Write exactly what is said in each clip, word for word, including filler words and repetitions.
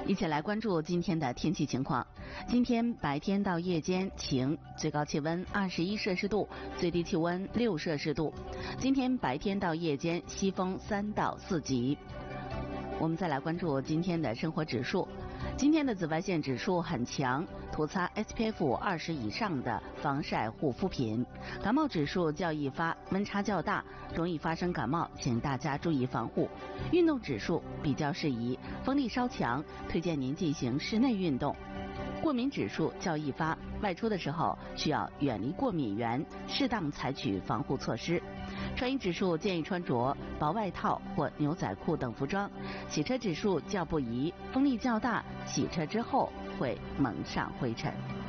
一起来关注今天的天气情况。今天白天到夜间晴，最高气温二十一摄氏度，最低气温六摄氏度。今天白天到夜间西风三到四级。我们再来关注今天的生活指数。今天的紫外线指数很强，涂擦 S P F 二十以上的防晒护肤品。感冒指数较易发，温差较大，容易发生感冒，请大家注意防护。运动指数比较适宜，风力稍强，推荐您进行室内运动。过敏指数较易发，外出的时候需要远离过敏源，适当采取防护措施。穿衣指数建议穿着薄外套或牛仔裤等服装。洗车指数较不宜，风力较大，洗车之后会蒙上灰尘。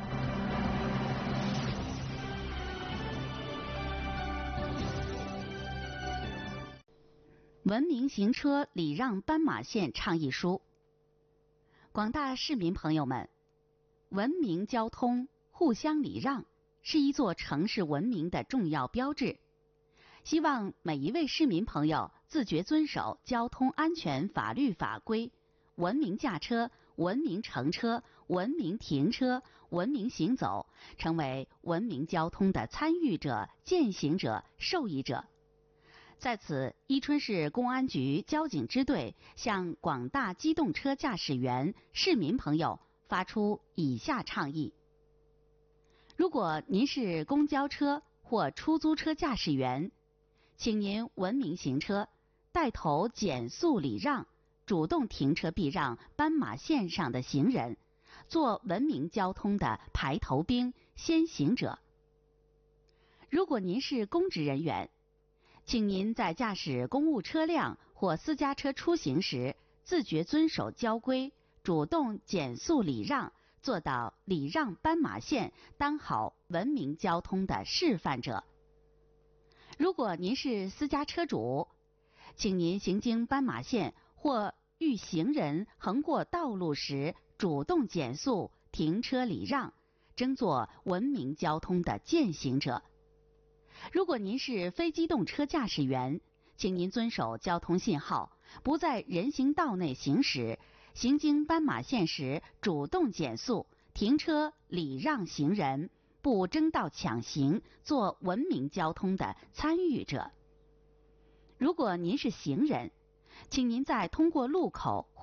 文明行车礼让斑马线倡议书。广大市民朋友们，文明交通、互相礼让是一座城市文明的重要标志。希望每一位市民朋友自觉遵守交通安全法律法规，文明驾车、文明乘车、文明停车、文明行走，成为文明交通的参与者、践行者、受益者。在此，伊春市公安局交警支队向广大机动车驾驶员、市民朋友发出以下倡议：如果您是公交车或出租车驾驶员，请您文明行车，带头减速礼让，主动停车避让斑马线上的行人，做文明交通的排头兵、先行者。如果您是公职人员，请您在驾驶公务车辆或私家车出行时，自觉遵守交规，主动减速礼让，做到礼让斑马线，当好文明交通的示范者。如果您是私家车主，请您行经斑马线或遇行人横过道路时，主动减速、停车礼让，争做文明交通的践行者。如果您是非机动车驾驶员，请您遵守交通信号，不在人行道内行驶，行经斑马线时主动减速、停车礼让行人，不争道抢行，做文明交通的参与者。如果您是行人，请您在通过路口或